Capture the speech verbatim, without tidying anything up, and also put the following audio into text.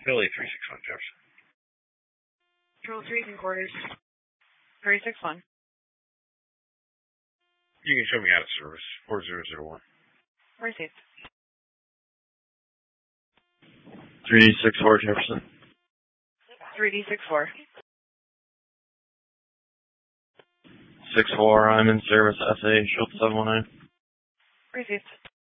Philly three six one Jefferson. Control three and quarters. three six one. You can show me out of service. four zero zero one. Received. three D six four Jefferson. three D six four. six four, I'm in service, S A, Schultz seven one nine. Received.